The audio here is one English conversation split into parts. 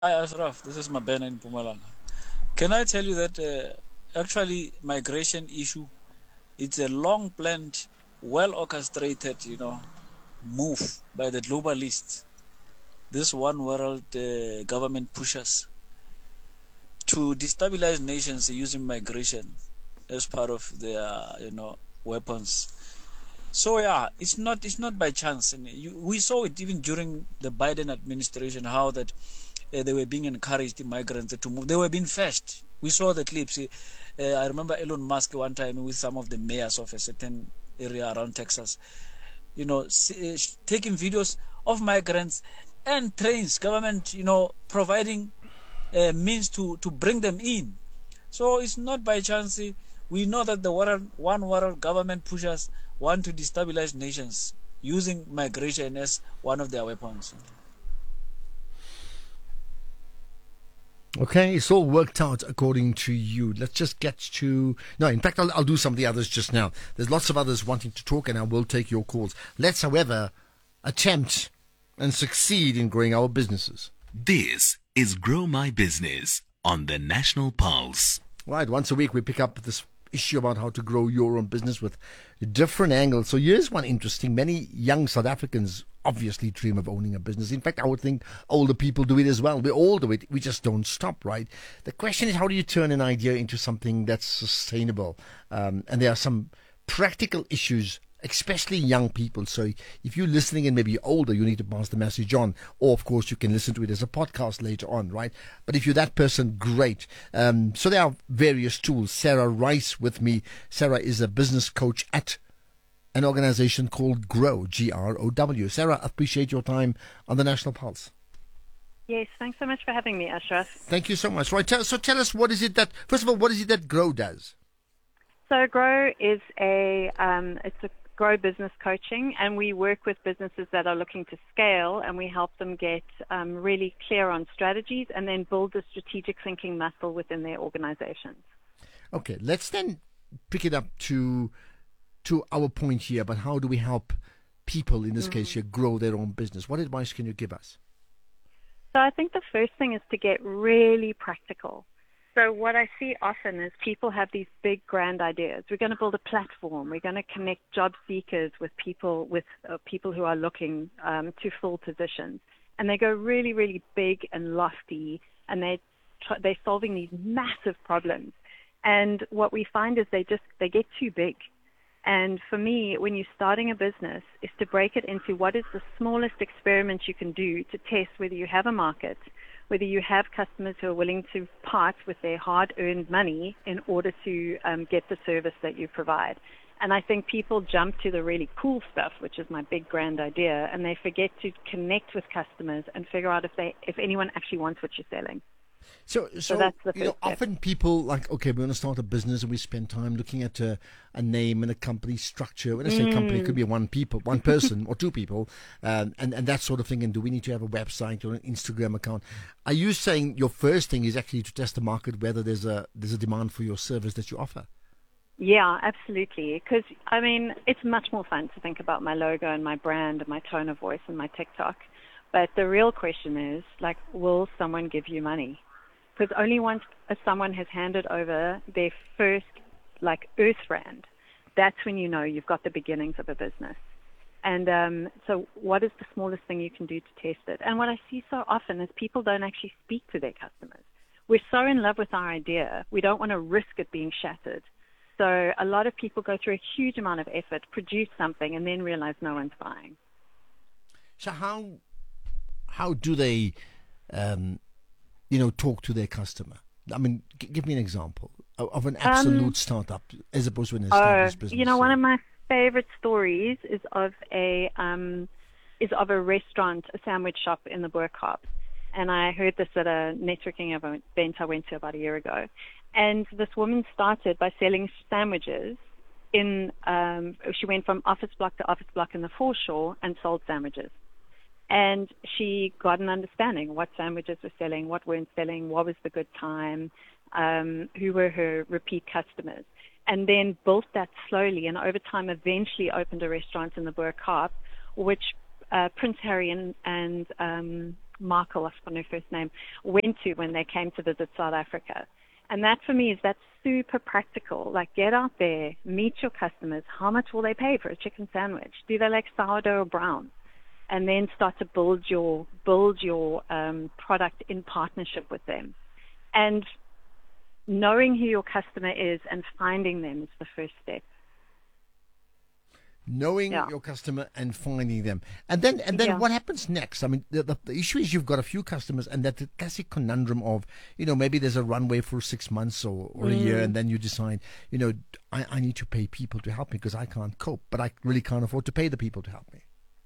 Hi Ashraf, this is Mabena in Pumalanga. Can I tell you that actually migration issue, it's a long planned, well orchestrated, move by the globalists. This one world government pushes to destabilize nations using migration as part of their, weapons. So yeah, it's not by chance, and we saw it even during the Biden administration how that they were being encouraged, the migrants, to move. They were being fetched. We saw the clips. I remember Elon Musk one time with some of the mayors of a certain area around Texas, taking videos of migrants and trains, government, providing means to bring them in. So it's not by chance. We know that the one world government pushers want to destabilize nations using migration as one of their weapons. Okay, it's all worked out according to you. Let's just get to. No, in fact, I'll do some of the others just now. There's lots of others wanting to talk, and I will take your calls. Let's, however, attempt and succeed in growing our businesses. This is Grow My Business on the National Pulse. Right, once a week we pick up this issue about how to grow your own business with different angles. So here's one interesting. Many young South Africans obviously dream of owning a business. In fact, I would think older people do it as well. We all do it. We just don't stop, right? The question is, how do you turn an idea into something that's sustainable? And there are some practical issues, especially young people. So if you're listening and maybe you're older, you need to pass the message on. Or, of course, you can listen to it as a podcast later on, right? But if you're that person, great. So there are various tools. Sarah Rice with me. Sarah is a business coach at an organization called Grow, Grow. Sarah, appreciate your time on the National Pulse. Yes, thanks so much for having me, Ashraf. Thank you so much. Right, so tell us, what is it that, first of all, what is it that Grow does? So Grow is it's a Grow business coaching, and we work with businesses that are looking to scale, and we help them get really clear on strategies and then build the strategic thinking muscle within their organizations. Okay, let's then pick it up to our point here, but how do we help people, in this case here, grow their own business? What advice can you give us? So I think the first thing is to get really practical. So what I see often is people have these big, grand ideas. We're going to build a platform. We're going to connect job seekers with people who are looking to fill positions, and they go really, really big and lofty, and they're solving these massive problems. And what we find is they get too big. And for me, when you're starting a business, is to break it into what is the smallest experiment you can do to test whether you have a market, whether you have customers who are willing to part with their hard-earned money in order to get the service that you provide. And I think people jump to the really cool stuff, which is my big grand idea, and they forget to connect with customers and figure out if anyone actually wants what you're selling. So that's the first step. Often people okay, we're going to start a business, and we spend time looking at a name and a company structure. When I say company, it could be one person or two people, and that sort of thing. And do we need to have a website or an Instagram account? Are you saying your first thing is actually to test the market, whether there's a demand for your service that you offer? Yeah, absolutely. Because, it's much more fun to think about my logo and my brand and my tone of voice and my TikTok. But the real question is, will someone give you money? Because only once someone has handed over their first, Earth Rand, that's when you know you've got the beginnings of a business. And so what is the smallest thing you can do to test it? And what I see so often is people don't actually speak to their customers. We're so in love with our idea, we don't want to risk it being shattered. So a lot of people go through a huge amount of effort, produce something, and then realize no one's buying. So how do they talk to their customer? Give me an example of an absolute startup as opposed to an established business. One of my favorite stories is of a restaurant, a sandwich shop in the Boerkaap. And I heard this at a networking event I went to about a year ago. And this woman started by selling sandwiches she went from office block to office block in the foreshore and sold sandwiches. And she got an understanding what sandwiches were selling, what weren't selling, what was the good time, who were her repeat customers, and then built that slowly. And over time, eventually opened a restaurant in the Boerkaap, which Prince Harry and Markel, I forgot her first name, went to when they came to visit South Africa. And that for me is that's super practical. Like, get out there, meet your customers. How much will they pay for a chicken sandwich? Do they like sourdough or brown? And then start to build your product in partnership with them. And knowing who your customer is and finding them is the first step. Knowing your customer and finding them. And then what happens next? I mean, the issue is you've got a few customers, and that the classic conundrum of, maybe there's a runway for 6 months or a year, and then you decide, I need to pay people to help me because I can't cope, but I really can't afford to pay the people to help me.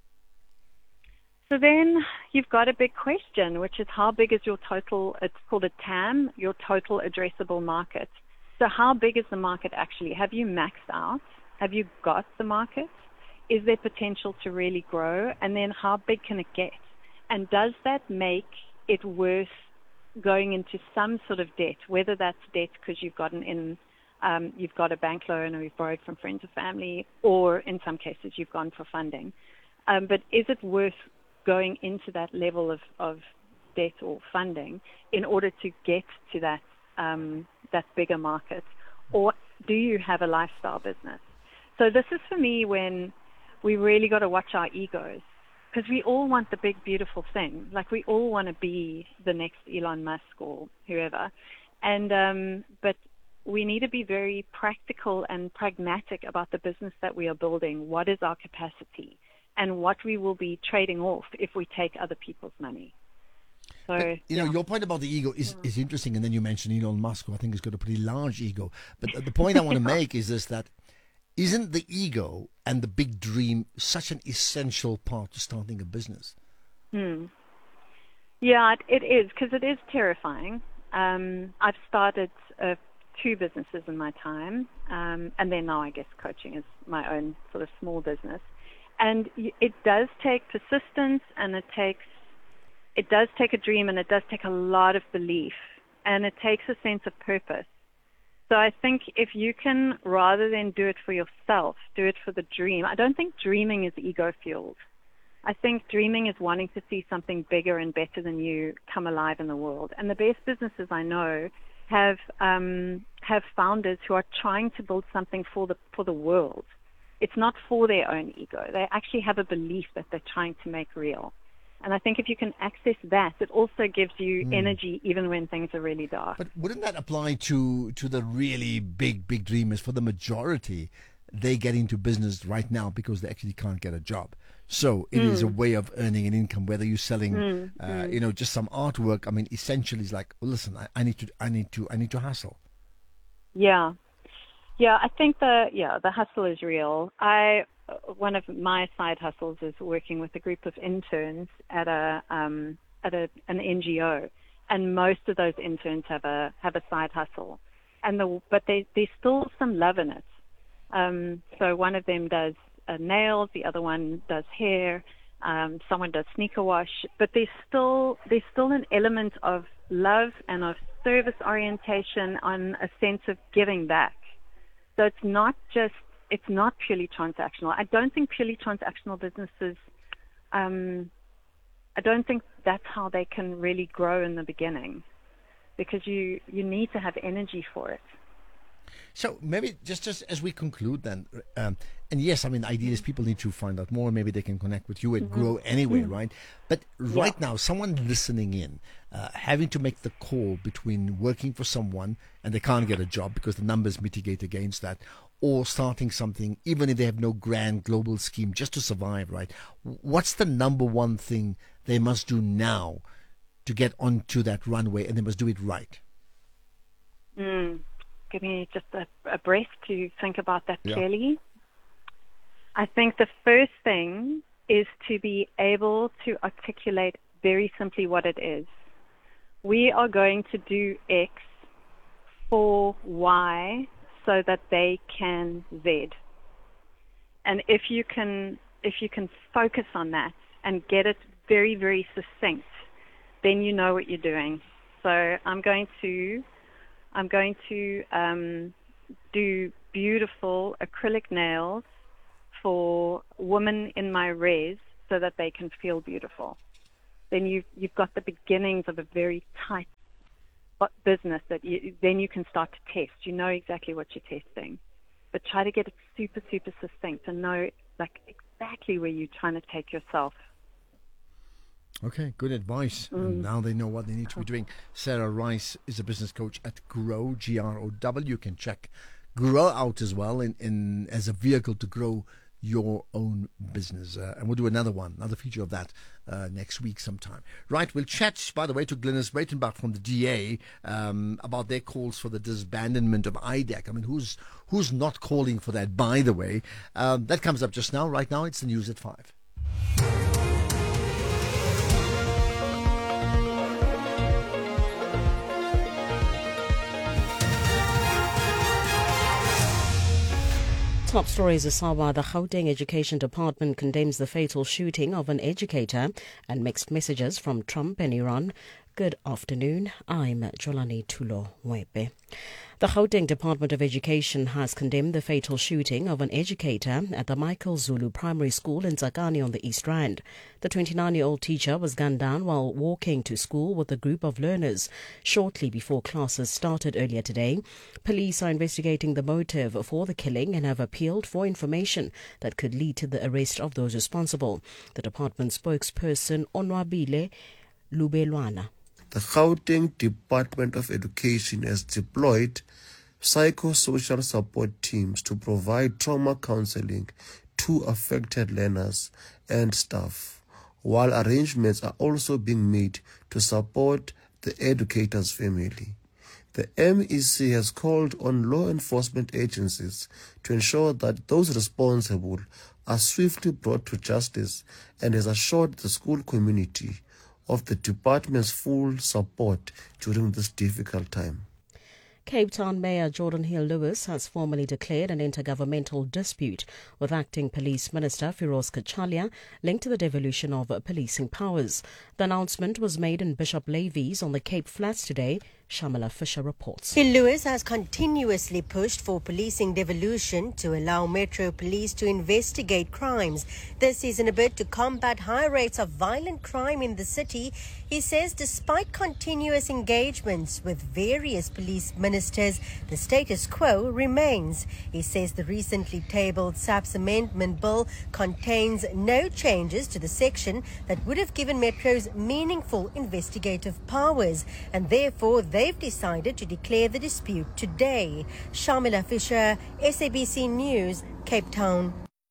So then you've got a big question, which is how big is your total, it's called a TAM, your total addressable market. So how big is the market actually? Have you maxed out? Have you got the market? Is there potential to really grow? And then how big can it get? And does that make it worth going into some sort of debt, whether that's debt because you've got you've got a bank loan or you've borrowed from friends or family, or in some cases you've gone for funding. But is it worth going into that level of debt or funding in order to get to that bigger market? Or do you have a lifestyle business? So this is for me when we really got to watch our egos, because we all want the big, beautiful thing. Like, we all want to be the next Elon Musk or whoever. And but we need to be very practical and pragmatic about the business that we are building. What is our capacity? And what we will be trading off if we take other people's money. So, but, your point about the ego is interesting. And then you mentioned Elon Musk, who I think has got a pretty large ego. But the point I want to make is this, that isn't the ego and the big dream such an essential part to starting a business? Yeah, it is, because it is terrifying. I've started 2 businesses in my time, and then now I guess coaching is my own sort of small business. And it does take persistence, and it does take a dream, and it does take a lot of belief, and it takes a sense of purpose. So I think if you can, rather than do it for yourself, do it for the dream. I don't think dreaming is ego-fueled. I think dreaming is wanting to see something bigger and better than you come alive in the world. And the best businesses I know have founders who are trying to build something for the world. It's not for their own ego. They actually have a belief that they're trying to make real. And I think if you can access that, it also gives you energy even when things are really dark. But wouldn't that apply to the really big dreamers? For the majority, they get into business right now because they actually can't get a job. So it is a way of earning an income, whether you're selling, just some artwork. I mean, essentially, it's like, well, listen, I need to hustle. Yeah. I think the hustle is real. One of my side hustles is working with a group of interns at an NGO, and most of those interns have a side hustle, but there's still some love in it. So one of them does nails, the other one does hair, someone does sneaker wash, but there's still an element of love and of service orientation, on a sense of giving back. So it's not purely transactional. I don't think purely transactional businesses, I don't think that's how they can really grow in the beginning, because you need to have energy for it. So maybe just as we conclude then, and yes, I mean, the idea is people need to find out more. Maybe they can connect with you and grow anyway, right? But right now, someone listening in, having to make the call between working for someone and they can't get a job because the numbers mitigate against that, or starting something, even if they have no grand global scheme, just to survive, right? What's the number one thing they must do now to get onto that runway, and they must do it right? Give me just a breath to think about that clearly. I think the first thing is to be able to articulate very simply what it is. We are going to do X for Y so that they can Z. And if you can focus on that and get it very, very succinct, then you know what you're doing. So I'm going to do beautiful acrylic nails for women in my res so that they can feel beautiful. then you've got the beginnings of a very tight business that then you can start to test. You know exactly what you're testing. But try to get it super, super succinct and know like exactly where you're trying to take yourself. Okay, good advice. And now they know what they need to be doing. Sarah Rice is a business coach at Grow, GROW. You can check Grow out as well in as a vehicle to grow your own business. And we'll do another feature of that next week sometime. Right, we'll chat, by the way, to Glynis Breitenbach from the DA about their calls for the disbandment of IDEC. I mean, who's not calling for that, by the way? That comes up just now. Right now, it's the news at 5. Top stories are why the Gauteng Education Department condemns the fatal shooting of an educator and mixed messages from Trump and Iran. Good afternoon. I'm Jolani Tulo Webe. The Gauteng Department of Education has condemned the fatal shooting of an educator at the Michael Zulu Primary School in Tsakani on the East Rand. The 29-year-old teacher was gunned down while walking to school with a group of learners shortly before classes started earlier today. Police are investigating the motive for the killing and have appealed for information that could lead to the arrest of those responsible. The department spokesperson Onwabile Lubelwana. The Gauteng Department of Education has deployed psychosocial support teams to provide trauma counseling to affected learners and staff, while arrangements are also being made to support the educator's family. The MEC has called on law enforcement agencies to ensure that those responsible are swiftly brought to justice and has assured the school community of the department's full support during this difficult time. Cape Town Mayor Jordan Hill-Lewis has formally declared an intergovernmental dispute with Acting Police Minister Firoz Kachalia linked to the devolution of policing powers. The announcement was made in Bishop Levy's on the Cape Flats today. Shamila Fisher reports. Hill-Lewis has continuously pushed for policing devolution to allow Metro Police to investigate crimes. This is in a bid to combat high rates of violent crime in the city. He says despite continuous engagements with various police ministers, the status quo remains. He says the recently tabled SAPS amendment bill contains no changes to the section that would have given Metros meaningful investigative powers, and therefore they've decided to declare the dispute today. Shamila Fisher, SABC News, Cape Town.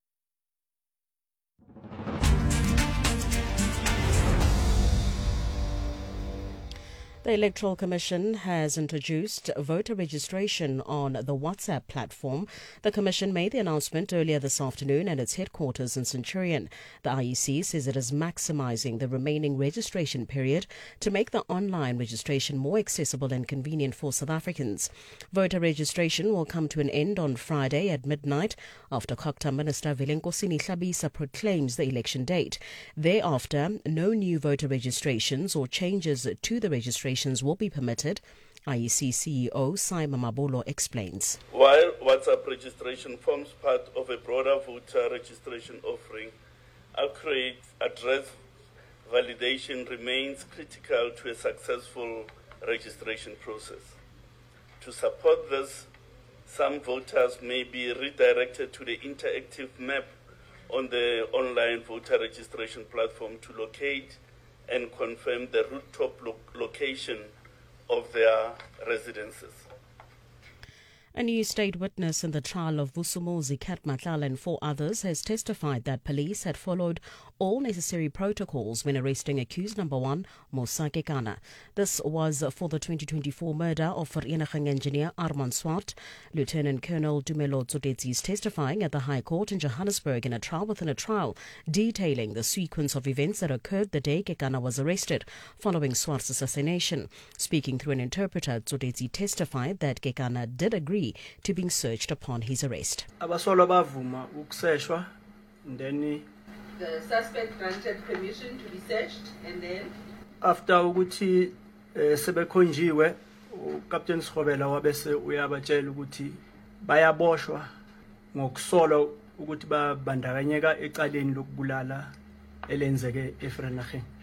The Electoral Commission has introduced voter registration on the WhatsApp platform. The Commission made the announcement earlier this afternoon at its headquarters in Centurion. The IEC says it is maximising the remaining registration period to make the online registration more accessible and convenient for South Africans. Voter registration will come to an end on Friday at midnight after COGTA Minister Velenkosini Hlabisa proclaims the election date. Thereafter, no new voter registrations or changes to the registration will be permitted. IEC CEO Simon Mabolo explains. While WhatsApp registration forms part of a broader voter registration offering, accurate address validation remains critical to a successful registration process. To support this, some voters may be redirected to the interactive map on the online voter registration platform to locate and confirm the rooftop location of their residences. A new state witness in the trial of Vusumuzi Matlala and 4 others has testified that police had followed all necessary protocols when arresting accused number 1, Musa Kekana. This was for the 2024 murder of Vereniging engineer Armand Swart. Lieutenant Colonel Dumelo Tsodetsi is testifying at the High Court in Johannesburg in a trial within a trial, detailing the sequence of events that occurred the day Kekana was arrested following Swart's assassination. Speaking through an interpreter, Tsodetsi testified that Kekana did agree to being searched upon his arrest. Abasolwa bavuma ukuseshwa, and then the suspect granted permission to be searched, and then after ukuthi sebekhonjiwe uCaptain Sikhobela wabese uyabatshela ukuthi bayaboshwa ngokusolwa ukuthi babandakanyeka ecaleni lokubulala elenzeke eVereniging.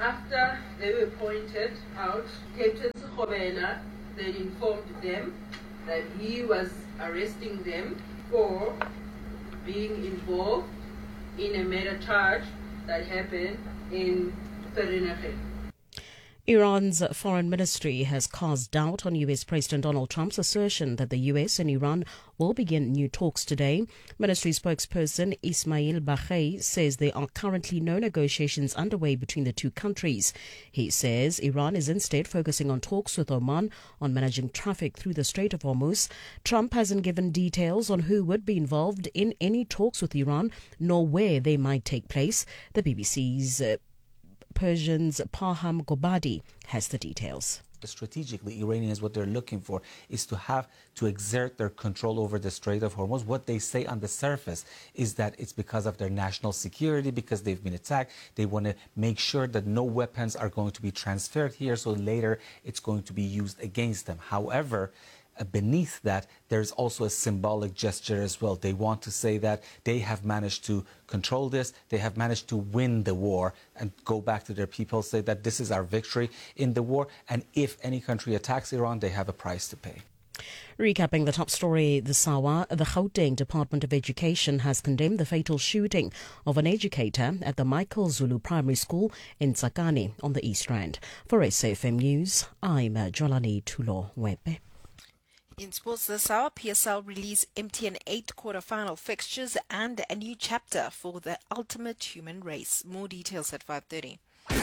After they were pointed out, Captain Sikgobela then informed them that he was arresting them for being involved in a murder charge that happened in Vereeniging. Iran's foreign ministry has cast doubt on U.S. President Donald Trump's assertion that the U.S. and Iran will begin new talks today. Ministry spokesperson Ismail Baghei says there are currently no negotiations underway between the two countries. He says Iran is instead focusing on talks with Oman on managing traffic through the Strait of Hormuz. Trump hasn't given details on who would be involved in any talks with Iran, nor where they might take place. The BBC's Persian's Parham Gobadi has the details. Strategically, Iranians, what they're looking for is to exert their control over the Strait of Hormuz. What they say on the surface is that it's because of their national security, because they've been attacked. They want to make sure that no weapons are going to be transferred here, so later it's going to be used against them. However, beneath that, there's also a symbolic gesture as well. They want to say that they have managed to control this, they have managed to win the war, and go back to their people, say that this is our victory in the war, and if any country attacks Iran, they have a price to pay. Recapping the top story this hour, the Gauteng Department of Education has condemned the fatal shooting of an educator at the Michael Zulu Primary School in Tsakani on the East Rand. For SAFM News, I'm Jolani Tulo-Wepe. In sports this hour, PSL release MTN 8 quarter-final fixtures and a new chapter for the ultimate human race. More details at 5:30.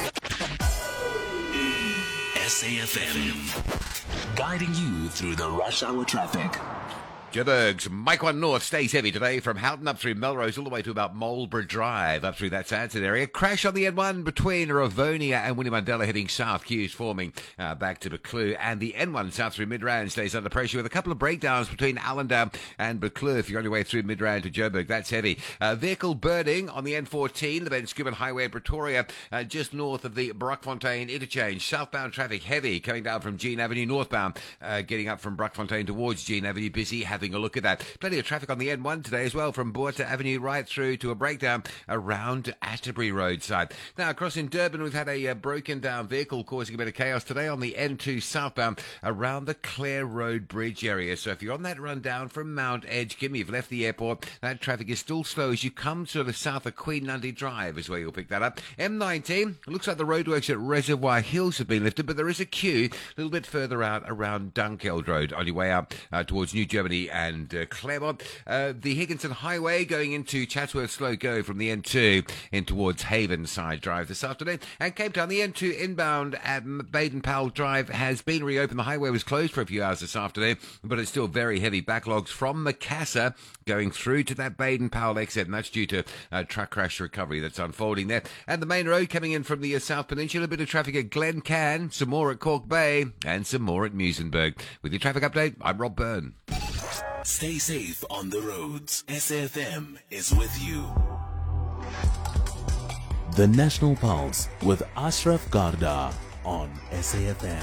SAFM, guiding you through the rush hour traffic. Joburg's Mike 1 North stays heavy today from Houghton up through Melrose all the way to about Marlborough Drive up through that Sandton area. Crash on the N1 between Ravonia and Winnie Mandela heading south. Queues forming back to Buccleuch. And the N1 south through Midrand stays under pressure with a couple of breakdowns between Allendale and Buccleuch. If you're on your way through Midrand to Joburg, that's heavy. Vehicle burning on the N14, the Ben Scuban Highway in Pretoria, just north of the Brockfontein interchange. Southbound traffic heavy coming down from Jean Avenue northbound, getting up from Brockfontein towards Jean Avenue. Busy, having a look at that. Plenty of traffic on the N1 today as well, from Boerta Avenue right through to a breakdown around Atterbury roadside. Now, across in Durban, we've had a broken down vehicle causing a bit of chaos today on the N2 southbound around the Clare Road Bridge area. So if you're on that run down from Mount Edgecombe, you've left the airport, that traffic is still slow as you come to the south of Queen Nundy Drive is where you'll pick that up. M19, looks like the roadworks at Reservoir Hills have been lifted, but there is a queue a little bit further out around Dunkeld Road on your way out towards New Germany and Claremont. The Higginson Highway going into Chatsworth Slow Go from the N2 in towards Havenside Drive this afternoon. And Cape Town, the N2 inbound at Baden-Powell Drive has been reopened. The highway was closed for a few hours this afternoon, but it's still very heavy backlogs from Macassar going through to that Baden-Powell exit, and that's due to truck crash recovery that's unfolding there. And the main road coming in from the South Peninsula, a bit of traffic at Glencairn, some more at Cork Bay, and some more at Muizenberg. With your traffic update, I'm Rob Byrne. Stay safe on the roads. SAFM is with you. The National Pulse with Ashraf Garda on SAFM.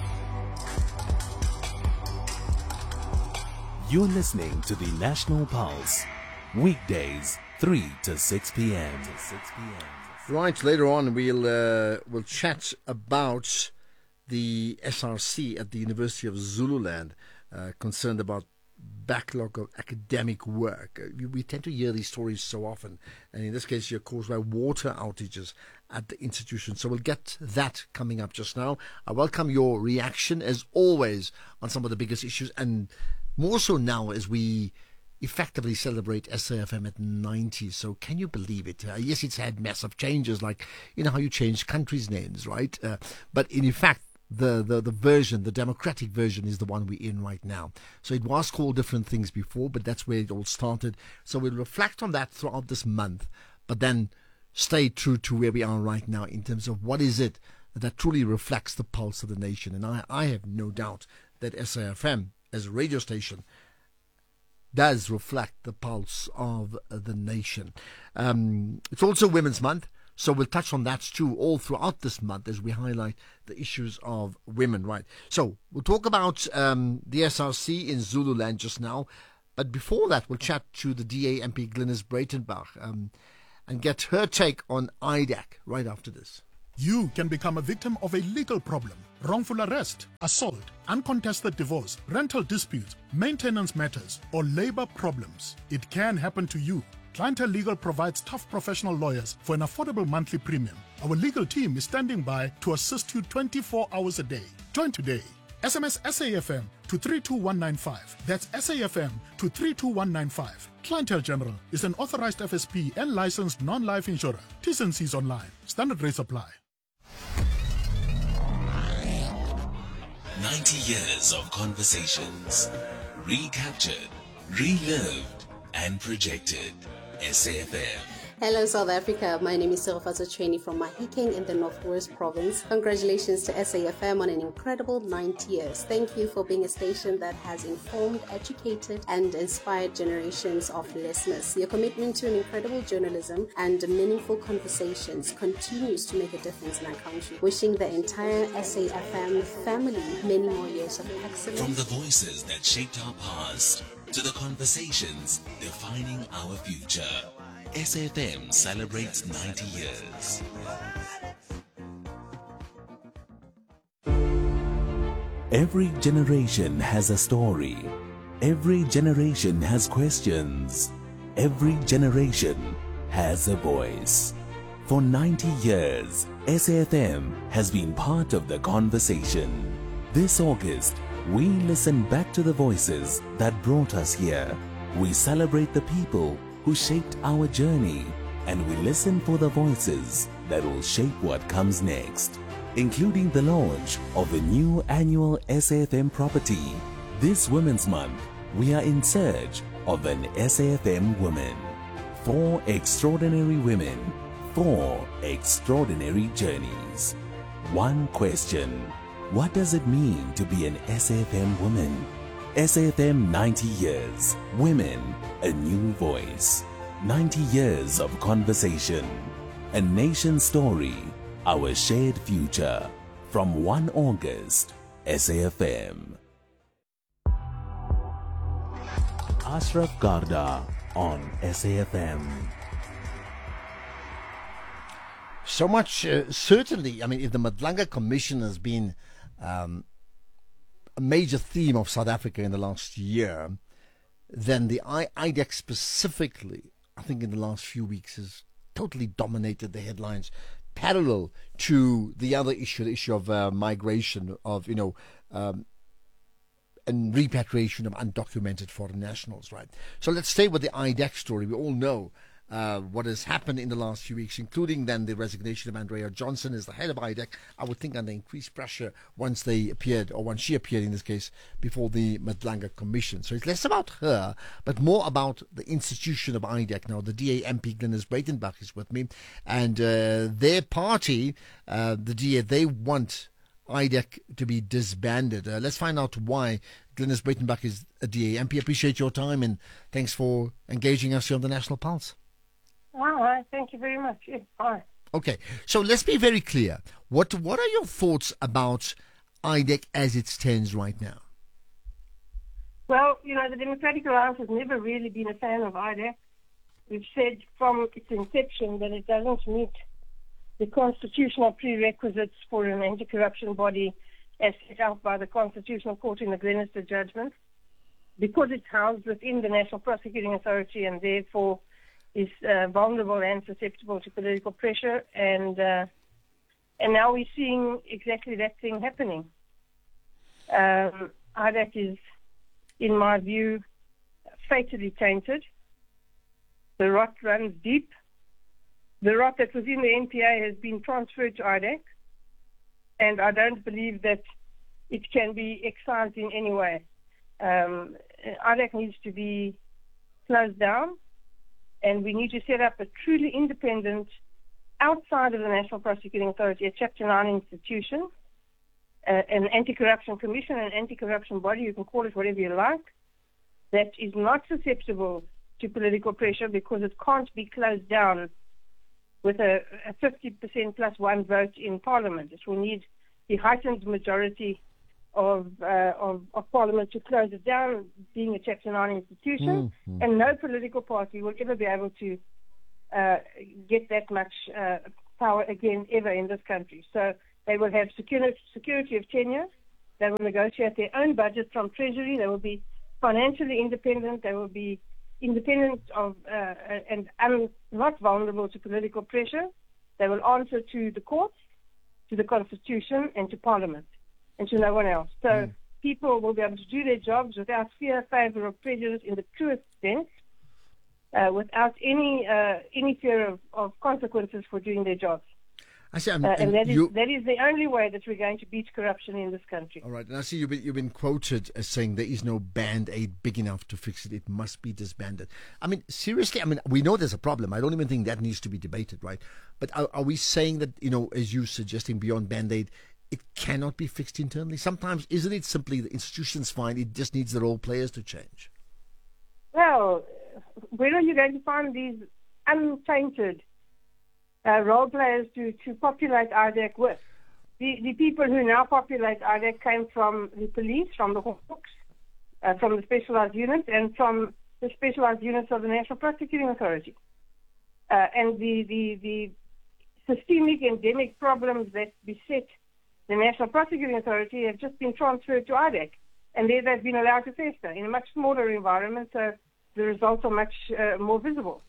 You're listening to the National Pulse. Weekdays, 3 to 6 p.m. Right, later on we'll chat about the SRC at the University of Zululand, concerned about backlog of academic work. We tend to hear these stories so often, and in this case you're caused by water outages at the institution. So we'll get that coming up just now. I welcome your reaction as always on some of the biggest issues, and more so now as we effectively celebrate SAFM at 90. So can you believe it? Yes, it's had massive changes, like how you change countries' names, right? But in fact, the version, the democratic version, is the one we're in right now. So it was called different things before, but that's where it all started. So we'll reflect on that throughout this month, but then stay true to where we are right now in terms of what is it that truly reflects the pulse of the nation. And I have no doubt that SAFM as a radio station does reflect the pulse of the nation. It's also Women's Month, so we'll touch on that too all throughout this month as we highlight the issues of women, right? So we'll talk about the SRC in Zululand just now, but before that we'll chat to the DA MP Glynis Breitenbach and get her take on IDAC right after this. You can become a victim of a legal problem, wrongful arrest, assault, uncontested divorce, rental disputes, maintenance matters, or labor problems. It can happen to you. Clientele Legal provides tough professional lawyers for an affordable monthly premium. Our legal team is standing by to assist you 24 hours a day. Join today. SMS SAFM to 32195. That's SAFM to 32195. Clientele General is an authorized FSP and licensed non-life insurer. T's and C's online. Standard rates apply. 90 years of conversations, recaptured, relived, and projected. SAFM. Hello South Africa, my name is Sirfatso Chweni from Mahikeng in the Northwest Province. Congratulations to SAFM on an incredible 90 years. Thank you for being a station that has informed, educated and inspired generations of listeners. Your commitment to an incredible journalism and meaningful conversations continues to make a difference in our country. Wishing the entire SAFM family many more years of excellence. From the voices that shaped our past to the conversations defining our future, SAFM celebrates 90 years. Every generation has a story. Every generation has questions. Every generation has a voice. For 90 years, SAFM has been part of the conversation. This August, we listen back to the voices that brought us here. We celebrate the people who shaped our journey, and we listen for the voices that will shape what comes next, including the launch of a new annual SAFM property. This Women's Month, we are in search of an SAFM woman. 4 extraordinary women, 4 extraordinary journeys. One question: what does it mean to be an SAFM woman? SAFM 90 years. Women, a new voice. 90 years of conversation. A nation story. Our shared future. From 1 August, SAFM. Ashraf Garda on SAFM. So much, certainly. I mean, if the Madlanga Commission has been a major theme of South Africa in the last year, then the IDEC specifically, I think in the last few weeks, has totally dominated the headlines, parallel to the other issue, the issue of migration, of, and repatriation of undocumented foreign nationals, right? So let's stay with the IDEC story. We all know what has happened in the last few weeks, including then the resignation of Andrea Johnson as the head of IDEC, I would think under increased pressure once they appeared, or once she appeared in this case, before the Madlanga Commission. So it's less about her, but more about the institution of IDEC. Now, the DA MP Glynis Breitenbach is with me, and their party, the DA, they want IDEC to be disbanded. Let's find out why. Glynis Breitenbach is a DA MP. Appreciate your time, and thanks for engaging us here on the National Pulse. All right, thank you very much. Yes, hi. Okay, so let's be very clear. What are your thoughts about IDEC as it stands right now? Well, the Democratic Alliance has never really been a fan of IDEC. We've said from its inception that it doesn't meet the constitutional prerequisites for an anti-corruption body as set out by the Constitutional Court in the Glenister judgment, because it's housed within the National Prosecuting Authority and therefore is vulnerable and susceptible to political pressure, and now we're seeing exactly that thing happening. IDEC is, in my view, fatally tainted. The rot runs deep. The rot that was in the NPA has been transferred to IDEC, and I don't believe that it can be excised in any way. IDEC needs to be closed down, and we need to set up a truly independent, outside of the National Prosecuting Authority, a Chapter 9 institution, an anti-corruption commission, an anti-corruption body, you can call it whatever you like, that is not susceptible to political pressure, because it can't be closed down with a 50% plus one vote in Parliament. It will need the heightened majority of Parliament to close it down, being a Chapter 9 institution, and no political party will ever be able to get that much power again ever in this country. So they will have security of tenure. They will negotiate their own budget from Treasury. They will be financially independent. They will be independent of and not vulnerable to political pressure. They will answer to the courts, to the Constitution, and to Parliament, and to no one else. So people will be able to do their jobs without fear, favour, or prejudice in the truest sense, without any fear of consequences for doing their jobs. I see, and that is the only way that we're going to beat corruption in this country. All right, and I see you've been quoted as saying there is no band-aid big enough to fix it. It must be disbanded. I mean, seriously, I mean, we know there's a problem. I don't even think that needs to be debated, right? But are we saying that, as you suggesting, beyond band-aid, it cannot be fixed internally? Sometimes, isn't it simply the institution's fine, it just needs the role players to change? Well, where are you going to find these untainted role players to populate IDEC with? The people who now populate IDEC came from the police, from the Hawks, from the specialized units, and from the specialized units of the National Prosecuting Authority. And the systemic endemic problems that beset the National Prosecuting Authority have just been transferred to IDEC, and there they've been allowed to fester in a much smaller environment, so the results are much more visible.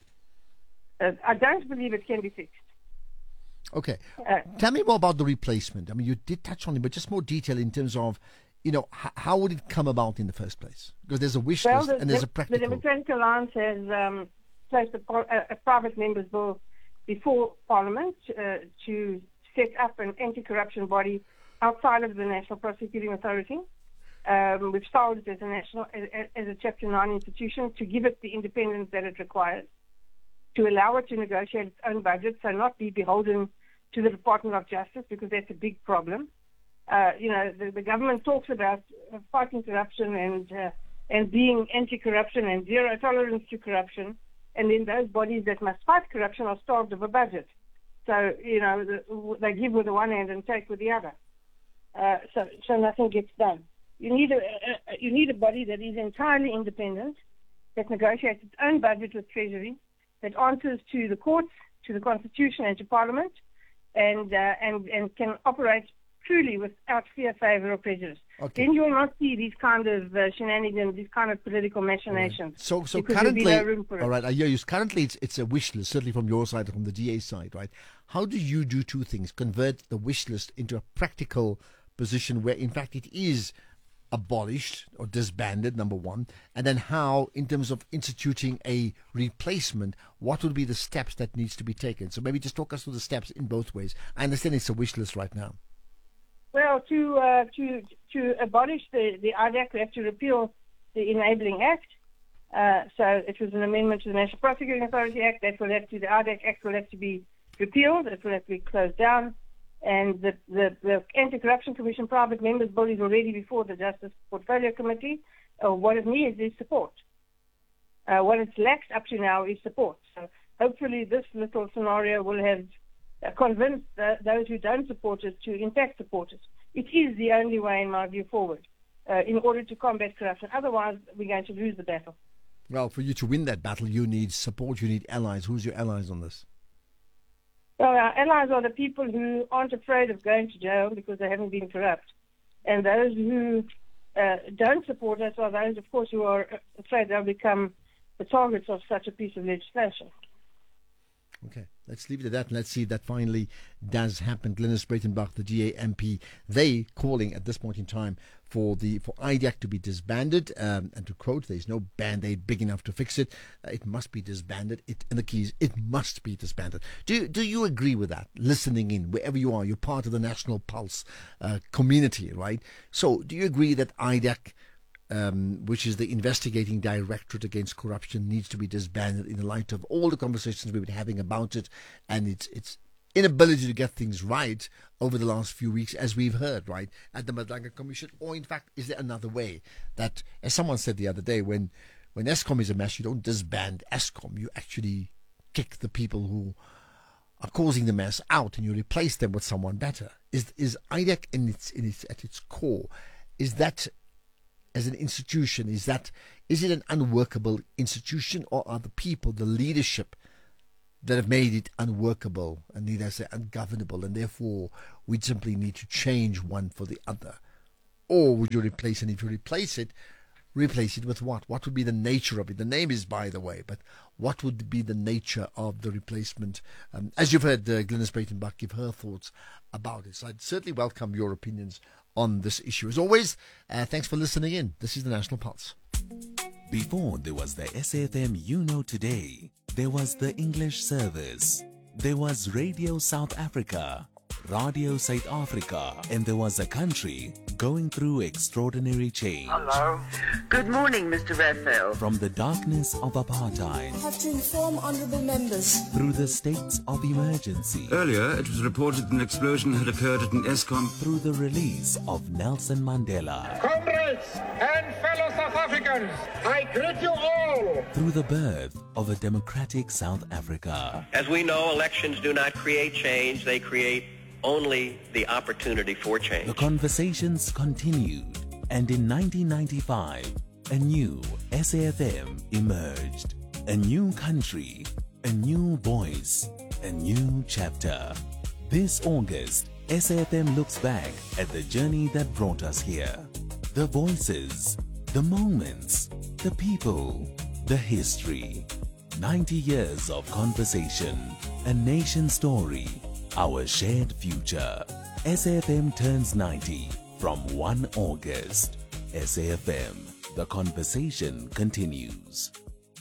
I don't believe it can be fixed. Okay. Tell me more about the replacement. I mean, you did touch on it, but just more detail in terms of, how would it come about in the first place? Because there's a wish list and there's a practical. The Democratic Alliance has placed a private members bill before Parliament to set up an anti-corruption body outside of the National Prosecuting Authority. We've started as a Chapter 9 institution to give it the independence that it requires, to allow it to negotiate its own budget, so not be beholden to the Department of Justice, because that's a big problem. The government talks about fighting corruption and being anti-corruption and zero tolerance to corruption, and then those bodies that must fight corruption are starved of a budget. So, they give with the one hand and take with the other. So nothing gets done. You need a body that is entirely independent, that negotiates its own budget with Treasury, that answers to the courts, to the Constitution, and to Parliament, and can operate truly without fear, favour, or prejudice. Okay. Then you will not see these kind of shenanigans, these kind of political machinations. Right. So because currently, there'll be no room for it. all right, I hear you. Currently, it's a wish list, certainly from your side, from the DA side, right? How do you do two things? Convert the wish list into a practical position where, in fact, it is abolished or disbanded, number one, and then how, in terms of instituting a replacement, what would be the steps that needs to be taken? So maybe just talk us through the steps in both ways. I understand it's a wish list right now. Well, to abolish the IDAC, we have to repeal the Enabling Act. So it was an amendment to the National Prosecuting Authority Act. The IDAC Act will have to be repealed. It will have to be closed down. And the Anti-Corruption Commission private members' bill is already before the Justice Portfolio Committee. What it needs is support. What it's lacked up to now is support. So hopefully this little scenario will have convinced those who don't support it to in fact support it. It is the only way, in my view, forward in order to combat corruption. Otherwise, we're going to lose the battle. Well, for you to win that battle, you need support, you need allies. Who's your allies on this? Well, our allies are the people who aren't afraid of going to jail because they haven't been corrupt. And those who don't support us are those, of course, who are afraid they'll become the targets of such a piece of legislation. Okay, let's leave it at that and let's see if that finally does happen. Glynis Breitenbach, the DA MP, they calling at this point in time for IDEC to be disbanded. And to quote, there's no band-aid big enough to fix it. It must be disbanded. And the key is, it must be disbanded. Do you agree with that? Listening in, wherever you are, you're part of the National Pulse community, right? So do you agree that IDEC, which is the investigating directorate against corruption, needs to be disbanded in the light of all the conversations we've been having about it and its inability to get things right over the last few weeks, as we've heard, right, at the Madlanga Commission? Or in fact, is there another way that, as someone said the other day, when Eskom is a mess, you don't disband Eskom, you actually kick the people who are causing the mess out and you replace them with someone better? Is IDEC at its core, is that, as an institution, is it an unworkable institution, or are the people, the leadership, that have made it unworkable and need I say ungovernable, and therefore we simply need to change one for the other? Or would you replace it? And if you replace it with what? What would be the nature of it? The name is, by the way, but what would be the nature of the replacement? As you've heard Glynis Breitenbach give her thoughts about it. So I'd certainly welcome your opinions on this issue. As always, thanks for listening in. This is the National Pulse. Before there was the SAFM you know today, there was the English service, there was Radio South Africa, Radio South Africa, and there was a country going through extraordinary change. Hello. Good morning, Mr. Raphael. From the darkness of apartheid, I have to inform honourable members. through the states of emergency, Earlier, it was reported an explosion had occurred at an ESCOM. through the release of Nelson Mandela, Comrades and fellow South Africans, I greet you all. through the birth of a democratic South Africa. As we know, elections do not create change, they create only the opportunity for change. The conversations continued, and in 1995, a new SAFM emerged. A new country, a new voice, a new chapter. This August, SAFM looks back at the journey that brought us here. The voices, the moments, the people, the history. 90 years of conversation, a nation story, our shared future. SAFM turns 90 from 1 August. SAFM, the conversation continues.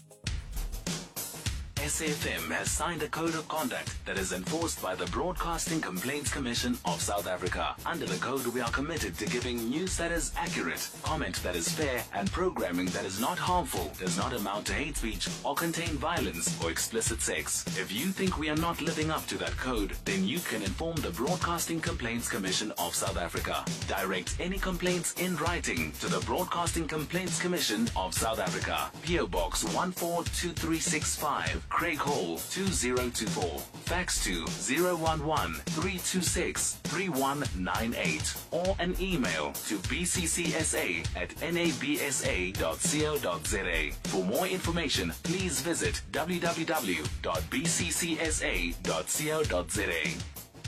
SAFM has signed a code of conduct that is enforced by the Broadcasting Complaints Commission of South Africa. Under the code, we are committed to giving news that is accurate, comment that is fair, and programming that is not harmful, does not amount to hate speech, or contain violence or explicit sex. If you think we are not living up to that code, then you can inform the Broadcasting Complaints Commission of South Africa. Direct any complaints in writing to the Broadcasting Complaints Commission of South Africa. PO Box 142365. Craig Hall 2024. Fax to 011-326-3198 or an email to bccsa@nabsa.co.za. For more information, please visit www.bccsa.co.za.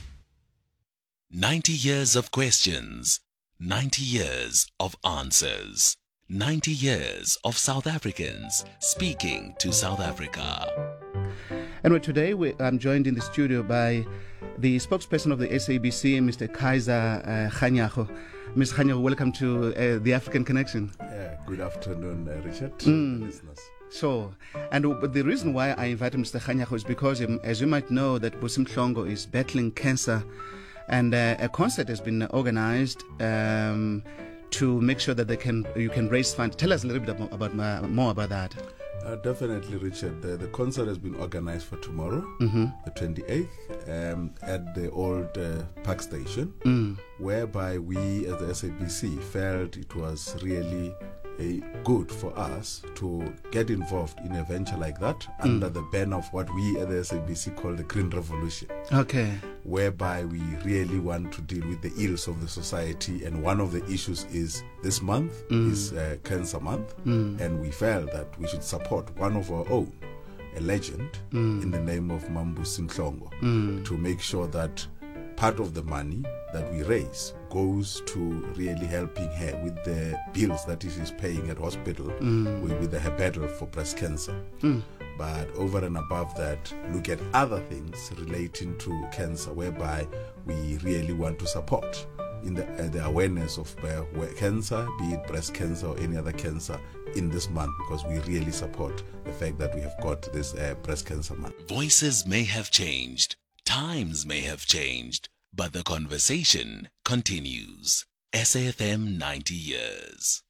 90 years of questions, 90 years of answers. 90 years of South Africans speaking to South Africa. And today I'm joined in the studio by the spokesperson of the SABC, Mr. Kaiser Kganyago. Mr. Kganyago, welcome to the African Connection. Good afternoon, Richard. Listeners. So, and the reason why I invited Mr. Kganyago is because, as you might know, that Busi Mhlongo is battling cancer, and a concert has been organized to make sure that you can raise funds. Tell us a little bit more about that. Definitely, Richard. The concert has been organized for tomorrow, the 28th, at the old Park Station, whereby we as the SABC felt it was really good for us to get involved in a venture like that under the banner of what we at the SABC call the Green Revolution. Okay. Whereby we really want to deal with the ills of the society, and one of the issues is this month is Cancer Month, and we felt that we should support one of our own, a legend, in the name of Busi Mhlongo, to make sure that part of the money that we raise goes to really helping her with the bills that she is paying at hospital with her battle for breast cancer. But over and above that, look at other things relating to cancer, whereby we really want to support in the awareness of cancer, be it breast cancer or any other cancer, in this month, because we really support the fact that we have got this breast cancer month. Voices may have changed, times may have changed, but the conversation continues. SAFM 90 years.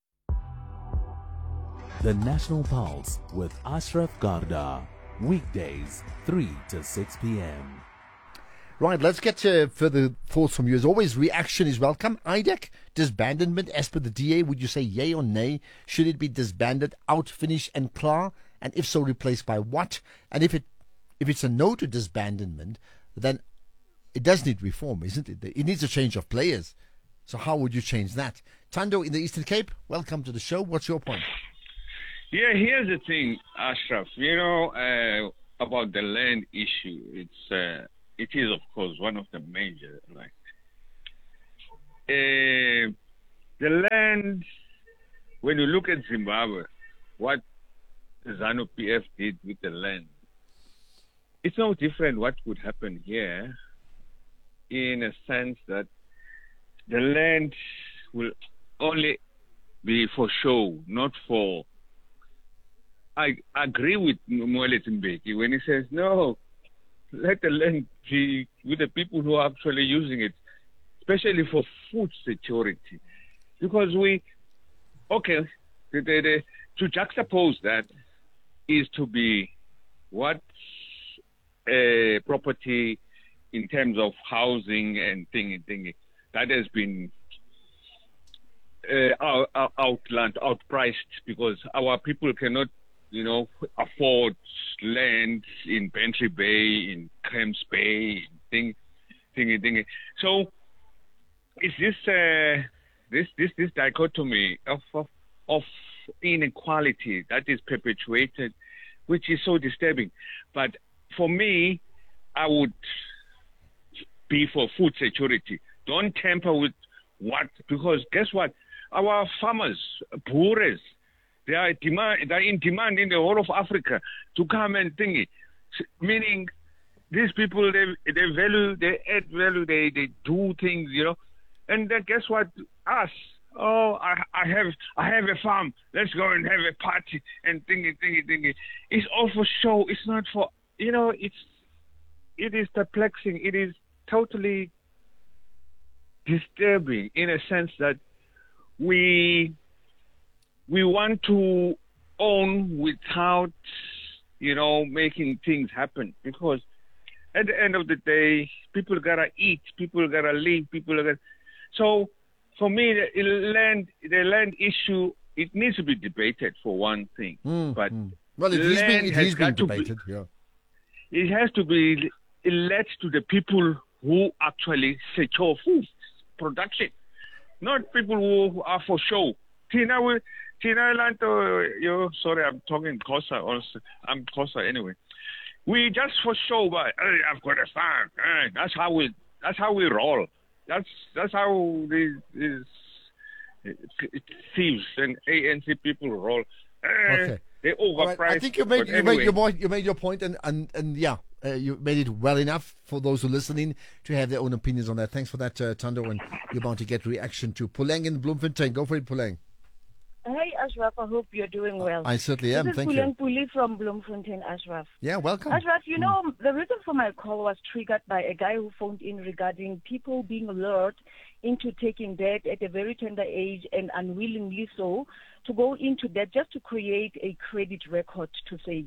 The National Pulse with Ashraf Garda. Weekdays, 3 to 6 p.m. Right, let's get to further thoughts from you. As always, reaction is welcome. IDEC, disbandment as per the DA, would you say yay or nay? Should it be disbanded, out, finish and clar? And if so, replaced by what? And if it's a no to disbandment, then it does need reform, isn't it? It needs a change of players. So how would you change that? Tando in the Eastern Cape, welcome to the show. What's your point? Yeah, here's the thing, Ashraf. about the land issue, it is of course one of the major, right? The land, when you look at Zimbabwe, what the ZANU-PF did with the land, it's no different what would happen here, in a sense that the land will only be for show, not for... I agree with Moelet Mbeki when he says, no, let the land be with the people who are actually using it, especially for food security. Because to juxtapose that is to be what property in terms of housing and thingy that has been outpriced because our people cannot, afford land in Bentry Bay, in Camps Bay, thingy. So it's this dichotomy of inequality that is perpetuated, which is so disturbing. But for me, I would be for food security. Don't tamper with because guess what? Our farmers, Boers, they are in demand in the whole of Africa to come and thingy. Meaning, these people, they add value, they do things, And then guess what? Us, I have a farm. Let's go and have a party and thingy. It's all for show. It's not for, it is perplexing. It is totally disturbing in a sense that we want to own without, making things happen. Because at the end of the day, people gotta eat, people gotta live, So for me, the land issue, it needs to be debated for one thing. But well, it is being debated. It has to be led to the people who actually secure food production, not people who are for show. Sorry, I'm talking Xhosa. I'm Xhosa anyway. We just for show, but I've got a farm. That's how we roll. That's how these thieves and ANC people roll. Okay. They overpriced. Right. I think you made your point, and you made it well enough for those who are listening to have their own opinions on that. Thanks for that, Thando, and you're about to get reaction to Puleng in Bloemfontein. Go for it, Puleng. Hey, Ashraf, I hope you're doing well. I certainly am, thank you. This is Puleng from Bloemfontein, Ashraf. Yeah, welcome. Ashraf, the reason for my call was triggered by a guy who phoned in regarding people being lured into taking debt at a very tender age and unwillingly so to go into debt just to create a credit record to say,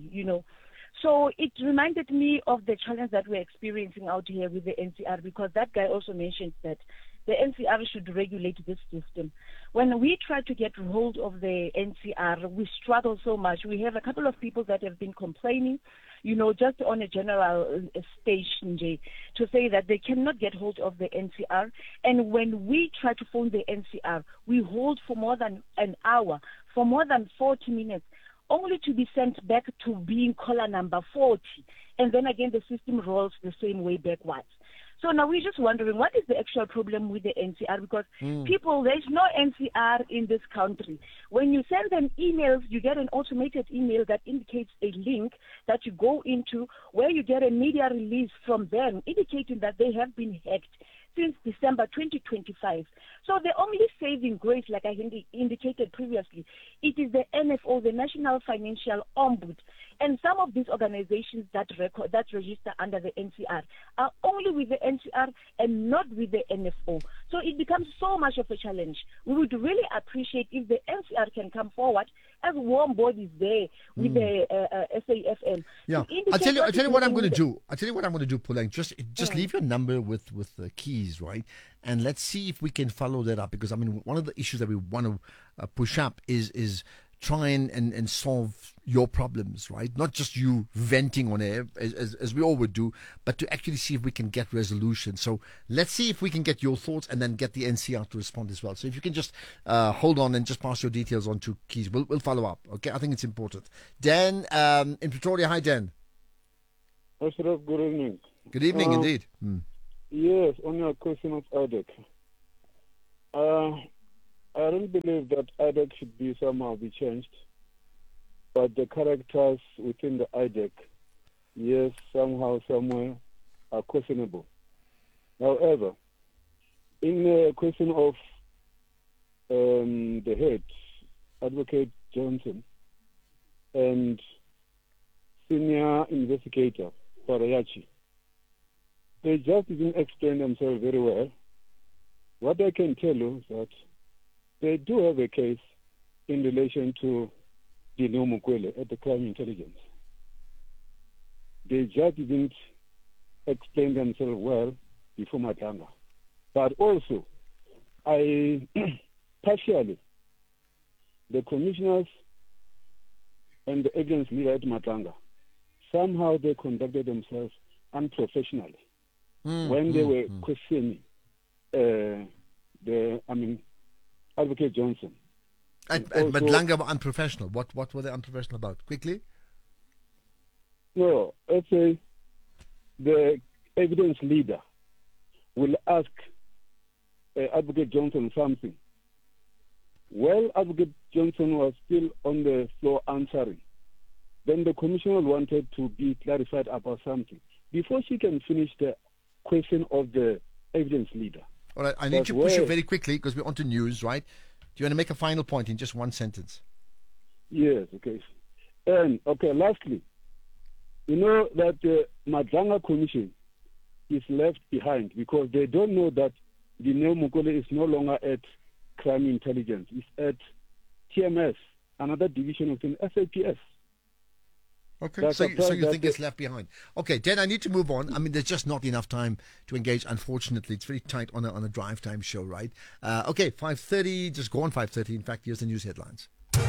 So it reminded me of the challenge that we're experiencing out here with the NCR, because that guy also mentioned that the NCR should regulate this system. When we try to get hold of the NCR, we struggle so much. We have a couple of people that have been complaining, just on a general station to say that they cannot get hold of the NCR. And when we try to phone the NCR, we hold for more than an hour, for more than 40 minutes, only to be sent back to being caller number 40. And then again, the system rolls the same way backwards. So now we're just wondering, what is the actual problem with the NCR? Because people, there's no NCR in this country. When you send them emails, you get an automated email that indicates a link that you go into where you get a media release from them indicating that they have been hacked since December 2025. So the only saving grace, like I indicated previously, it is the NFO, the National Financial Ombudsman. And some of these organizations that register under the NCR are only with the NCR and not with the NFO. So it becomes so much of a challenge. We would really appreciate if the NCR can come forward as warm bodies there with the SAFM. Yeah, I'll tell you what I'm going to do. I'll tell you what I'm going to do, Puleng. Just leave your number with the keys, right? And let's see if we can follow that up, because one of the issues that we want to push up is try and solve your problems, right? Not just you venting on air, as we all would do, but to actually see if we can get resolution. So let's see if we can get your thoughts and then get the NCR to respond as well. So if you can just hold on and just pass your details on to Keys, we'll follow up, okay? I think it's important. Dan in Pretoria. Hi, Dan. Ashraf, good evening. Good evening, indeed. Yes, on your question of IDEC. I don't believe that IDEC should be somehow be changed, but the characters within the IDEC, yes, somehow, somewhere, are questionable. However, in the question of the head, Advocate Johnson, and senior investigator, Parayachi, they just didn't explain themselves very well. What I can tell you is that they do have a case in relation to Dino Mukwele at the Crime Intelligence. They just didn't explain themselves well before Matanga. But also, partially, the commissioners and the evidence leader at Matanga, somehow they conducted themselves unprofessionally when they were questioning Advocate Johnson. And Madlanga were unprofessional. What were they unprofessional about? Quickly? No, let's say the evidence leader will ask Advocate Johnson something. Well, Advocate Johnson was still on the floor answering. Then the commissioner wanted to be clarified about something before she can finish the question of the evidence leader. All right, I need to push you very quickly because we're on to news, right? Do you want to make a final point in just one sentence? Yes, okay. And, lastly, you know that the Madlanga Commission is left behind because they don't know that Dino Mukwele is no longer at Crime Intelligence. It's at TMS, another division within SAPS. Okay, so you think it's left behind. Okay, Dan, I need to move on. I mean, there's just not enough time to engage, unfortunately. It's very tight on a drive time show, right? Okay, 5:30, just go on 5:30. In fact, here's the news headlines.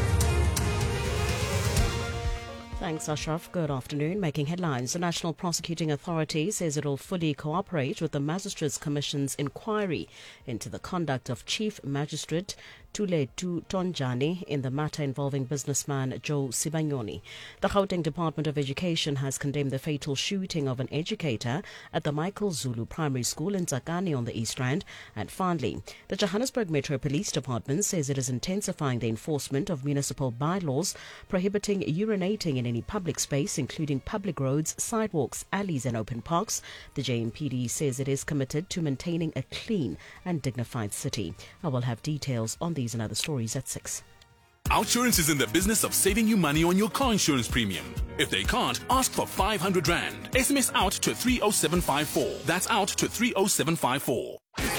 Thanks, Ashraf. Good afternoon. Making headlines, the National Prosecuting Authority says it will fully cooperate with the Magistrates Commission's inquiry into the conduct of Chief Magistrate Tuletu Tonjani in the matter involving businessman Joe Sibanyoni. The Gauteng Department of Education has condemned the fatal shooting of an educator at the Michael Zulu Primary School in Tsakani on the East Rand. And finally, the Johannesburg Metro Police Department says it is intensifying the enforcement of municipal bylaws prohibiting urinating in any public space, including public roads, sidewalks, alleys and open parks. The JMPD says it is committed to maintaining a clean and dignified city. I will have details on these and other stories at 6. Outsurance is in the business of saving you money on your car insurance premium. If they can't, ask for 500 Rand. SMS out to 30754. That's out to 30754.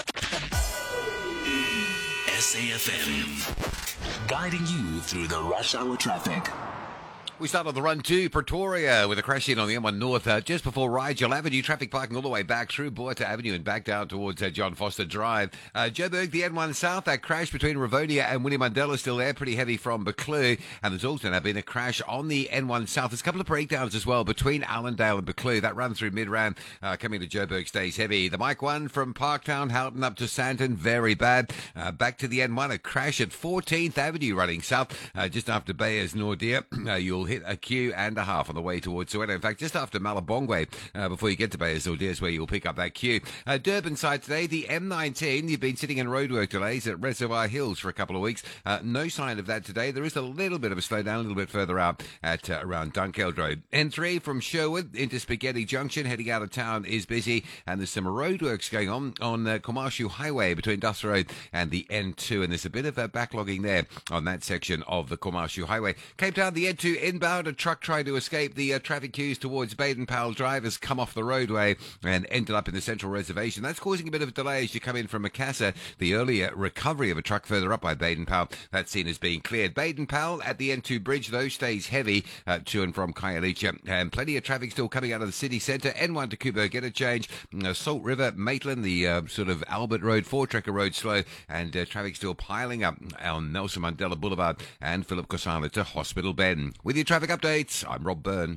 SAFM, guiding you through the rush hour traffic. We start on the run to Pretoria with a crash in on the M1 North just before Rigel Avenue. Traffic parking all the way back through Boerta Avenue and back down towards John Foster Drive. Joburg, the N1 South, that crash between Ravonia and Winnie Mandela still there, pretty heavy from Buccleuch. And there's also been a crash on the N1 South. There's a couple of breakdowns as well between Allendale and Buccleuch. That run through Midrand coming to Joburg stays heavy. The Mike 1 from Parktown, Houghton up to Sandton, very bad. Back to the N1, a crash at 14th Avenue running south just after Bayers Nordia. You'll hit a queue and a half on the way towards Soweto. In fact, just after Malabongwe, before you get to Bayers Nordia is where you'll pick up that queue. Durban side today, the M19, you've been sitting in roadwork delays at Reservoir Hills for a couple of weeks. No sign of that today. There is a little bit of a slowdown a little bit further out at around Dunkeld Road. N3 from Sherwood into Spaghetti Junction, heading out of town is busy, and there's some roadworks going on Komashu Highway between Duster Road and the N2, and there's a bit of a backlogging there on that section of the Komashu Highway. Cape Town, the N2 inbound, a truck tried to escape the traffic queues towards Baden-Powell Drive, has come off the roadway and ended up in the Central Reservation. That's causing a bit of a delay as you come in from Macassar. The earlier recovery of a truck further up by Baden-Powell, that scene is being cleared. Baden-Powell at the N2 bridge, though, stays heavy to and from Khayelitsha, and plenty of traffic still coming out of the city centre. N1 to Kubo, get a change. Salt River, Maitland, the sort of Albert Road, Voortrekker Road slow, and traffic still piling up on Nelson Mandela Boulevard and Philip Kosala to Hospital Bend. With your traffic updates, I'm Rob Byrne.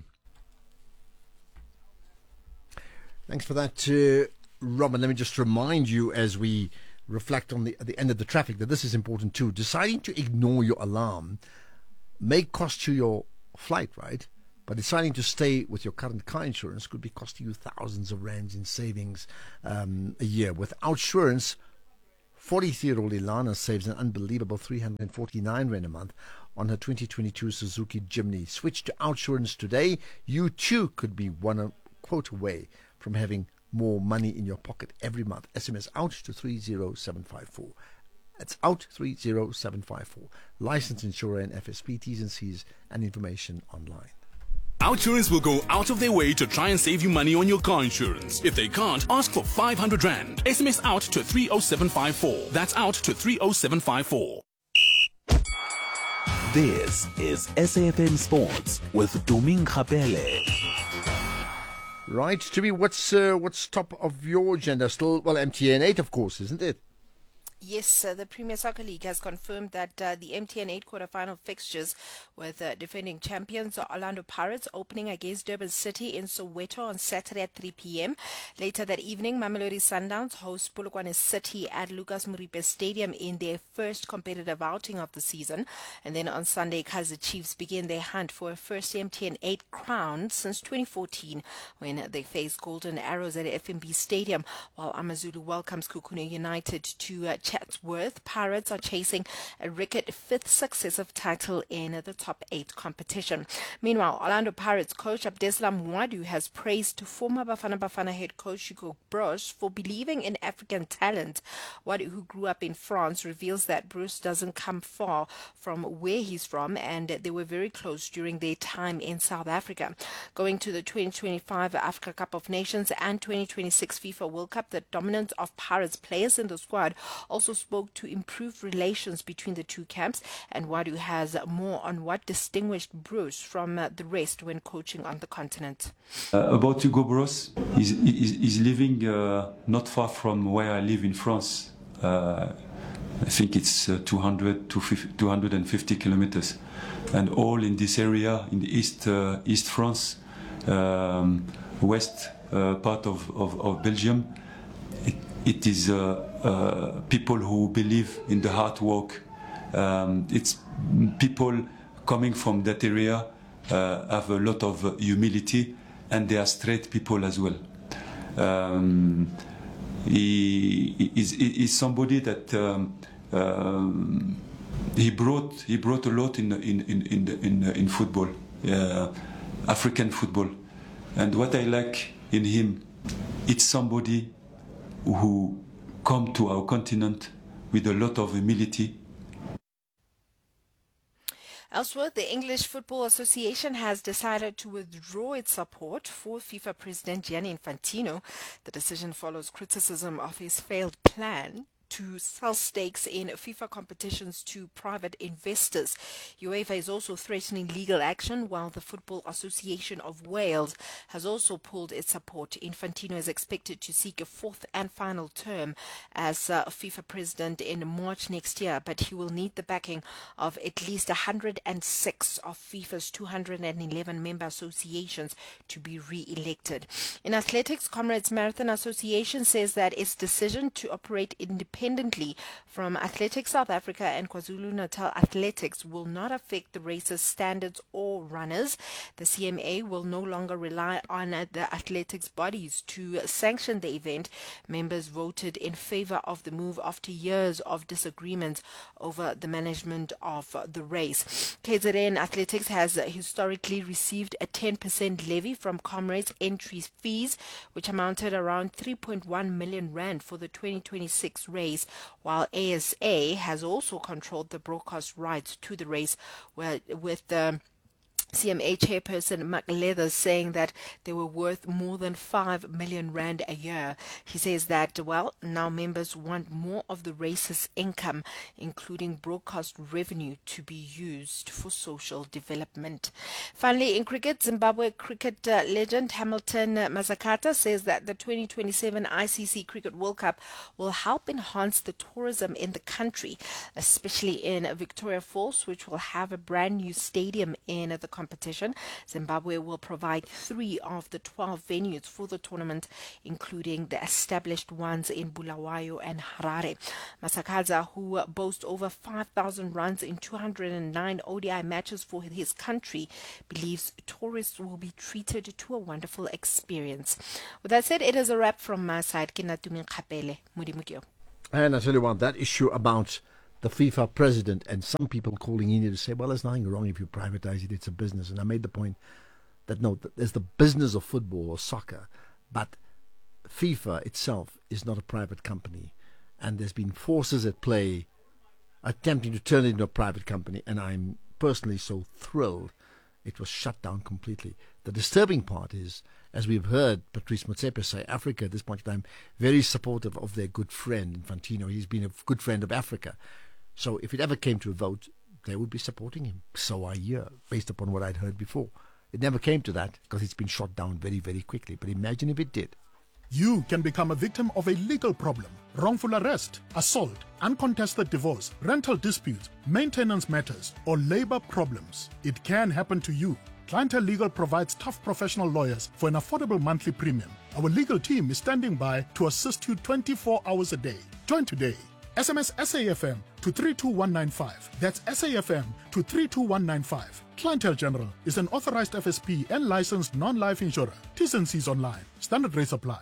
Thanks for that, Robin. Let me just remind you as we reflect on the end of the traffic that this is important too. Deciding to ignore your alarm may cost you your flight, right? But deciding to stay with your current car insurance could be costing you thousands of rands in savings a year. With Outsurance, 43-year-old Ilana saves an unbelievable 349 rand a month on her 2022 Suzuki Jimny. Switch to Outsurance today. You too could be one quote away from having more money in your pocket every month. SMS out to 30754. That's out 30754. Licensed insurer and FSP, T's and C's and information online. Outsurance will go out of their way to try and save you money on your car insurance. If they can't, ask for 500 rand. SMS out to 30754. That's out to 30754. This is SAFM Sports with Duming Khapele. Right, to be what's top of your agenda? Still, well, MTN 8, of course, isn't it? Yes, the Premier Soccer League has confirmed that the MTN 8 quarterfinal fixtures with defending champions Orlando Pirates opening against Durban City in Soweto on Saturday at 3 p.m. Later that evening, Mamelodi Sundowns host Polokwane City at Lucas Moripe Stadium in their first competitive outing of the season. And then on Sunday, Kaizer Chiefs begin their hunt for a first MTN 8 crown since 2014 when they face Golden Arrows at FNB Stadium, while AmaZulu welcomes Kukune United to Chatsworth. Pirates are chasing a record fifth successive title in the top 8 competition. Meanwhile, Orlando Pirates coach Abdeslam Mwadu has praised former Bafana Bafana head coach Hugo Broos for believing in African talent. Mwadu, who grew up in France, reveals that Broos doesn't come far from where he's from and they were very close during their time in South Africa. Going to the 2025 Africa Cup of Nations and 2026 FIFA World Cup, the dominance of Pirates players in the squad also spoke to improved relations between the two camps, and Wadu has more on what distinguished Bruce from the rest when coaching on the continent. About Hugo Broos, he's living not far from where I live in France. I think it's 250 kilometers, and all in this area in the East France, west part of Belgium. It is people who believe in the hard work. It's people coming from that area have a lot of humility, and they are straight people as well. He is somebody that he brought a lot in football, African football, and what I like in him, it's somebody who come to our continent with a lot of humility. Elsewhere, the English Football Association has decided to withdraw its support for FIFA President Gianni Infantino. The decision follows criticism of his failed plan to sell stakes in FIFA competitions to private investors. UEFA is also threatening legal action, while the Football Association of Wales has also pulled its support. Infantino is expected to seek a fourth and final term as FIFA president in March next year, but he will need the backing of at least 106 of FIFA's 211 member associations to be re-elected. In athletics, Comrades Marathon Association says that its decision to operate independently from Athletics South Africa and KwaZulu-Natal Athletics will not affect the race's standards or runners. The CMA will no longer rely on the athletics bodies to sanction the event. Members voted in favor of the move after years of disagreements over the management of the race. KZN Athletics has historically received a 10% levy from Comrades entry fees, which amounted around 3.1 million rand for the 2026 race, while ASA has also controlled the broadcast rights to the race, with the CMA chairperson Mark Leather saying that they were worth more than 5 million rand a year. He says that, well, now members want more of the race's income, including broadcast revenue, to be used for social development. Finally, in cricket, Zimbabwe cricket legend Hamilton Mazakata says that the 2027 ICC Cricket World Cup will help enhance the tourism in the country, especially in Victoria Falls, which will have a brand new stadium in the competition. Zimbabwe will provide 3 of the 12 venues for the tournament, including the established ones in Bulawayo and Harare. Masakadza, who boasts over 5,000 runs in 209 ODI matches for his country, believes tourists will be treated to a wonderful experience. With that said, it is a wrap from my side. Kinatumi Kapele, Mudimukyo. And I tell you what, that issue about the FIFA president and some people calling in here to say, well, there's nothing wrong if you privatize it, it's a business. And I made the point that no, there's the business of football or soccer, but FIFA itself is not a private company. And there's been forces at play attempting to turn it into a private company, and I'm personally so thrilled it was shut down completely. The disturbing part is, as we've heard Patrice Motsepe say, Africa at this point in time very supportive of their good friend Infantino. He's been a good friend of Africa. So if it ever came to a vote, they would be supporting him. So I hear, based upon what I'd heard before. It never came to that because it's been shot down very, very quickly. But imagine if it did. You can become a victim of a legal problem: wrongful arrest, assault, uncontested divorce, rental disputes, maintenance matters, or labor problems. It can happen to you. Clientele Legal provides tough professional lawyers for an affordable monthly premium. Our legal team is standing by to assist you 24 hours a day. Join today. SMS SAFM to 32195. That's SAFM to 32195. Clientele General is an authorized FSP and licensed non-life insurer. T's and C's online. Standard rates apply.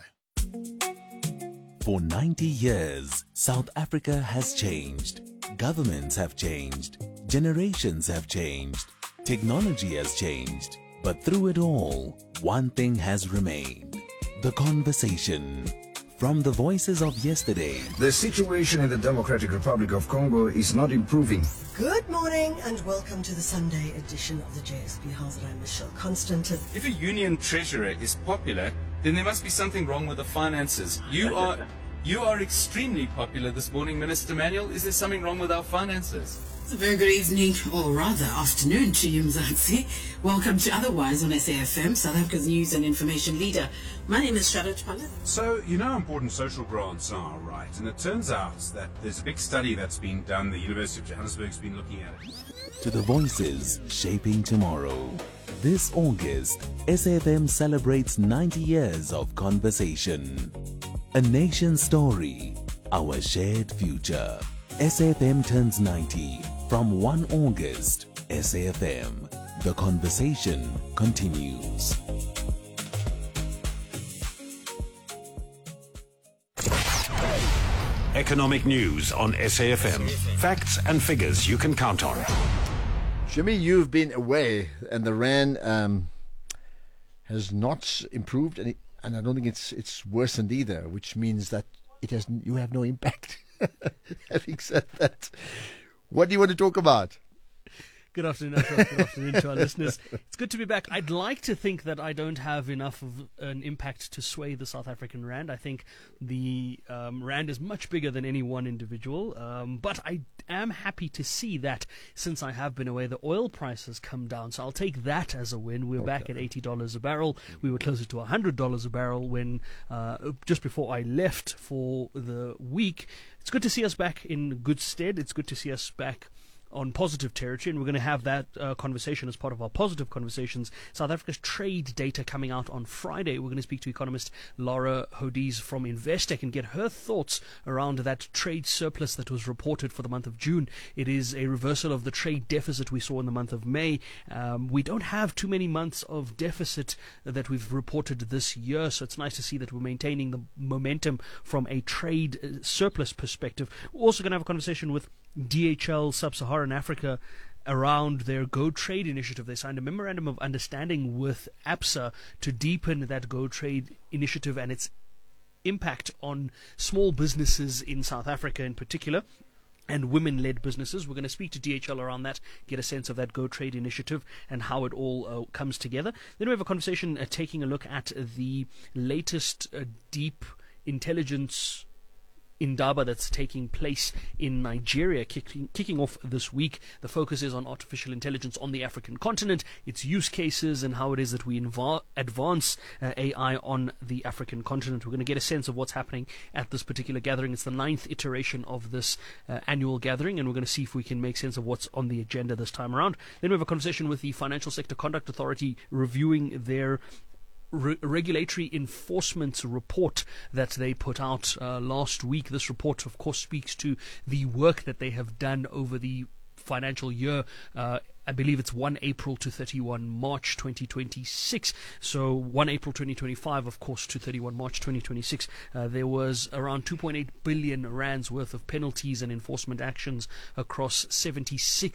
For 90 years, South Africa has changed. Governments have changed. Generations have changed. Technology has changed. But through it all, one thing has remained: the conversation. From the voices of yesterday, the situation in the Democratic Republic of Congo is not improving. Good morning and welcome to the Sunday edition of the JSB House. I'm Michelle Constantin. If a union treasurer is popular, then there must be something wrong with the finances. You are extremely popular this morning, Minister Manuel. Is there something wrong with our finances? It's a very good evening, or rather afternoon to you, Mzansi. Welcome to Otherwise on SAFM, South Africa's news and information leader. My name is Charlotte Pala. So, you know how important social grants are, right? And it turns out that there's a big study that's being done. The University of Johannesburg's been looking at it. To the voices shaping tomorrow. This August, SAFM celebrates 90 years of conversation. A nation's story, our shared future. SAFM turns 90 from 1 August. SAFM, the conversation continues. Economic news on SAFM. Facts and figures you can count on. Jimmy, you've been away, and the rand has not improved, and I don't think it's worsened either, which means that you have no impact. Having said that, what do you want to talk about? Good afternoon, Ashraf. Good afternoon to our listeners. It's good to be back. I'd like to think that I don't have enough of an impact to sway the South African rand. I think the rand is much bigger than any one individual. But I am happy to see that since I have been away, the oil price has come down. So I'll take that as a win. We're back at $80 a barrel. We were closer to $100 a barrel when just before I left for the week. It's good to see us back in good stead. It's good to see us back on positive territory, and we're going to have that conversation as part of our positive conversations. South Africa's trade data coming out on Friday. We're going to speak to economist Laura Hodies from Investec and get her thoughts around that trade surplus that was reported for the month of June. It is a reversal of the trade deficit we saw in the month of May. We don't have too many months of deficit that we've reported this year, so it's nice to see that we're maintaining the momentum from a trade surplus perspective. We're also going to have a conversation with DHL Sub-Saharan Africa around their Go Trade initiative. They signed a memorandum of understanding with ABSA to deepen that Go Trade initiative and its impact on small businesses in South Africa in particular, and women-led businesses. We're going to speak to DHL around that, get a sense of that Go Trade initiative and how it all comes together. Then we have a conversation taking a look at the latest deep intelligence Indaba that's taking place in Nigeria, kicking off this week. The focus is on artificial intelligence on the African continent, its use cases, and how it is that we advance AI on the African continent. We're going to get a sense of what's happening at this particular gathering. It's the 9th iteration of this annual gathering, and we're going to see if we can make sense of what's on the agenda this time around. Then we have a conversation with the Financial Sector Conduct Authority reviewing their regulatory enforcement report that they put out last week. This report, of course, speaks to the work that they have done over the financial year. I believe it's 1 April to 31 March 2026. So 1 April 2025, of course, to 31 March 2026, there was around 2.8 billion rands worth of penalties and enforcement actions across 76